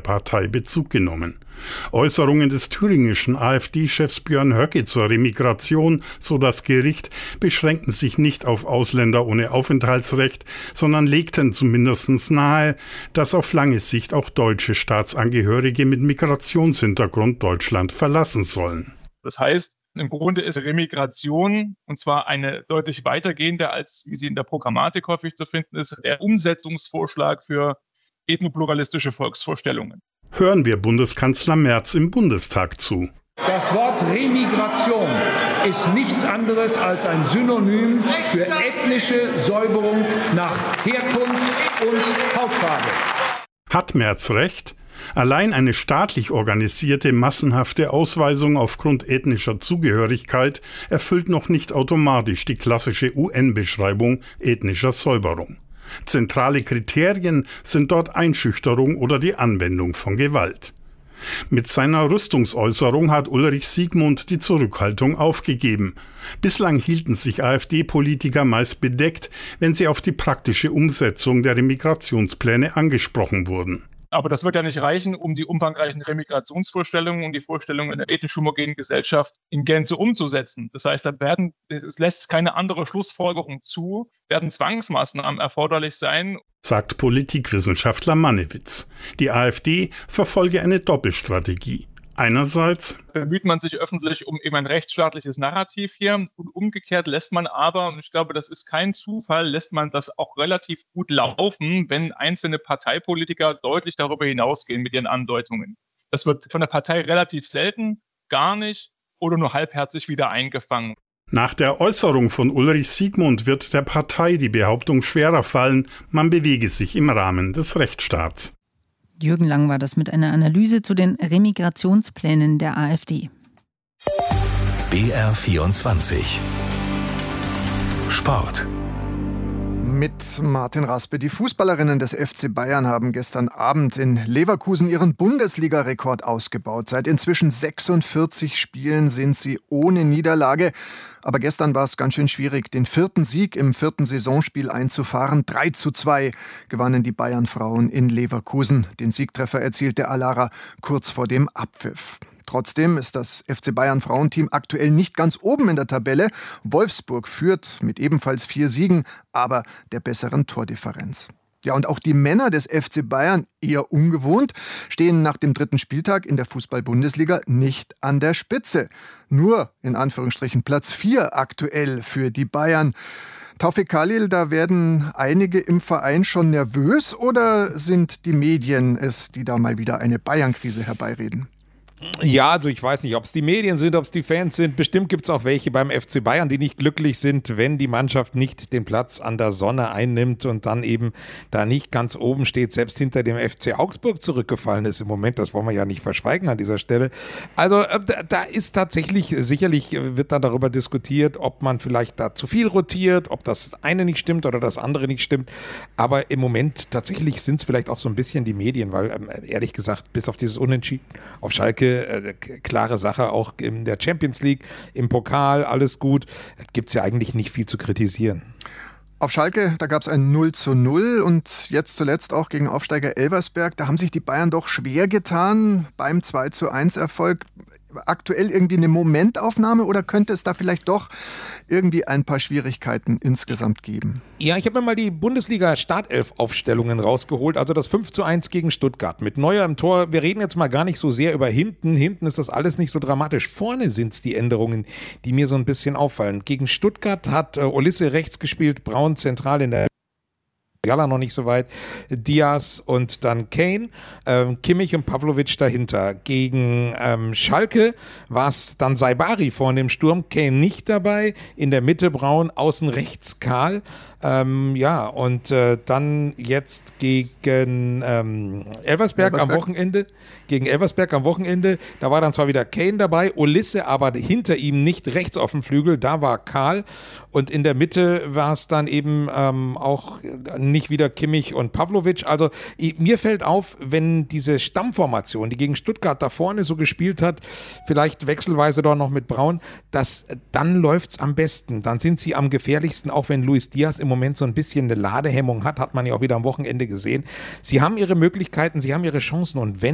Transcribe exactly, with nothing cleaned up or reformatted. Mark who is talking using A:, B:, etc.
A: Partei Bezug genommen. Äußerungen des thüringischen AfD-Chefs Björn Höcke zur Remigration, so das Gericht, beschränkten sich nicht auf Ausländer ohne Aufenthaltsrecht, sondern legten zumindest nahe, dass auf lange Sicht auch deutsche Staatsangehörige mit Migrationshintergrund Deutschland verlassen sollen.
B: Das heißt, im Grunde ist Remigration, und zwar eine deutlich weitergehende, als wie sie in der Programmatik häufig zu finden ist, der Umsetzungsvorschlag für ethnopluralistische Volksvorstellungen.
A: Hören wir Bundeskanzler Merz im Bundestag zu.
C: Das Wort Remigration ist nichts anderes als ein Synonym für ethnische Säuberung nach Herkunft und Hautfarbe.
A: Hat Merz recht? Allein eine staatlich organisierte, massenhafte Ausweisung aufgrund ethnischer Zugehörigkeit erfüllt noch nicht automatisch die klassische U N-Beschreibung ethnischer Säuberung. Zentrale Kriterien sind dort Einschüchterung oder die Anwendung von Gewalt. Mit seiner Rüstungsäußerung hat Ulrich Siegmund die Zurückhaltung aufgegeben. Bislang hielten sich AfD-Politiker meist bedeckt, wenn sie auf die praktische Umsetzung der Remigrationspläne angesprochen wurden.
B: Aber das wird ja nicht reichen, um die umfangreichen Remigrationsvorstellungen und die Vorstellungen einer ethnisch homogenen Gesellschaft in Gänze umzusetzen. Das heißt, da werden, es lässt keine andere Schlussfolgerung zu, werden Zwangsmaßnahmen erforderlich sein,
A: sagt Politikwissenschaftler Mannewitz. Die AfD verfolge eine Doppelstrategie. Einerseits
B: bemüht man sich öffentlich um eben ein rechtsstaatliches Narrativ hier und umgekehrt lässt man aber, und ich glaube, das ist kein Zufall, lässt man das auch relativ gut laufen, wenn einzelne Parteipolitiker deutlich darüber hinausgehen mit ihren Andeutungen. Das wird von der Partei relativ selten, gar nicht oder nur halbherzig wieder eingefangen.
A: Nach der Äußerung von Ulrich Siegmund wird der Partei die Behauptung schwerer fallen, man bewege sich im Rahmen des Rechtsstaats.
D: Jürgen Lang war das mit einer Analyse zu den Remigrationsplänen der AfD.
E: B R vierundzwanzig Sport.
F: Mit Martin Raspe. Die Fußballerinnen des F C Bayern haben gestern Abend in Leverkusen ihren Bundesliga-Rekord ausgebaut. Seit inzwischen sechsundvierzig Spielen sind sie ohne Niederlage. Aber gestern war es ganz schön schwierig, den vierten Sieg im vierten Saisonspiel einzufahren. drei zu zwei gewannen die Bayern-Frauen in Leverkusen. Den Siegtreffer erzielte Alara kurz vor dem Abpfiff. Trotzdem ist das F C Bayern-Frauenteam aktuell nicht ganz oben in der Tabelle. Wolfsburg führt mit ebenfalls vier Siegen, aber der besseren Tordifferenz. Ja, und auch die Männer des F C Bayern, eher ungewohnt, stehen nach dem dritten Spieltag in der Fußball-Bundesliga nicht an der Spitze. Nur, in Anführungsstrichen, Platz vier aktuell für die Bayern. Taufik Khalil, da werden einige im Verein schon nervös oder sind die Medien es, die da mal wieder eine Bayern-Krise herbeireden?
G: Ja, also ich weiß nicht, ob es die Medien sind, ob es die Fans sind. Bestimmt gibt es auch welche beim F C Bayern, die nicht glücklich sind, wenn die Mannschaft nicht den Platz an der Sonne einnimmt und dann eben da nicht ganz oben steht, selbst hinter dem F C Augsburg zurückgefallen ist im Moment. Das wollen wir ja nicht verschweigen an dieser Stelle. Also äh, da ist tatsächlich, sicherlich wird dann darüber diskutiert, ob man vielleicht da zu viel rotiert, ob das eine nicht stimmt oder das andere nicht stimmt. Aber im Moment tatsächlich sind es vielleicht auch so ein bisschen die Medien, weil ähm, ehrlich gesagt, bis auf dieses Unentschieden auf Schalke, Äh, klare Sache, auch in der Champions League, im Pokal, alles gut. Gibt es ja eigentlich nicht viel zu kritisieren.
F: Auf Schalke, da gab es ein null zu null und jetzt zuletzt auch gegen Aufsteiger Elversberg. Da haben sich die Bayern doch schwer getan beim zwei zu eins Erfolg. Aktuell irgendwie eine Momentaufnahme oder könnte es da vielleicht doch irgendwie ein paar Schwierigkeiten insgesamt geben?
G: Ja, ich habe mir mal die Bundesliga-Startelf-Aufstellungen rausgeholt, also das fünf zu eins gegen Stuttgart mit Neuer im Tor. Wir reden jetzt mal gar nicht so sehr über hinten. Hinten ist das alles nicht so dramatisch. Vorne sind es die Änderungen, die mir so ein bisschen auffallen. Gegen Stuttgart hat äh, Olisse rechts gespielt, Braun zentral in der Jalla noch nicht so weit, Diaz und dann Kane, ähm, Kimmich und Pavlovic dahinter. Gegen ähm, Schalke war es dann Saibari vorne im Sturm, Kane nicht dabei, in der Mitte Braun, außen rechts Karl. Ähm, ja, und äh, dann jetzt gegen ähm, Elversberg, Elversberg am Wochenende, gegen Elversberg am Wochenende, da war dann zwar wieder Kane dabei, Olisse aber hinter ihm nicht rechts auf dem Flügel, da war Karl und in der Mitte war es dann eben ähm, auch nicht wieder Kimmich und Pavlovic. Also mir fällt auf, wenn diese Stammformation, die gegen Stuttgart da vorne so gespielt hat, vielleicht wechselweise doch noch mit Braun, das, dann läuft es am besten. Dann sind sie am gefährlichsten, auch wenn Luis Diaz im Moment so ein bisschen eine Ladehemmung hat, hat man ja auch wieder am Wochenende gesehen. Sie haben ihre Möglichkeiten, sie haben ihre Chancen und wenn